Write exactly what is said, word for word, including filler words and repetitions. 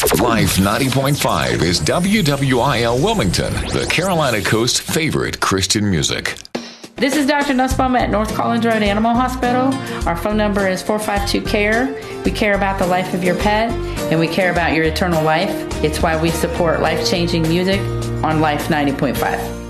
Life ninety point five is W W I L Wilmington, the Carolina Coast's favorite Christian music. This is Doctor Nussbaum at North Collins Road Animal Hospital. Our phone number is four five two care. We care about the life of your pet, and we care about your eternal life. It's why we support life-changing music on Life ninety point five.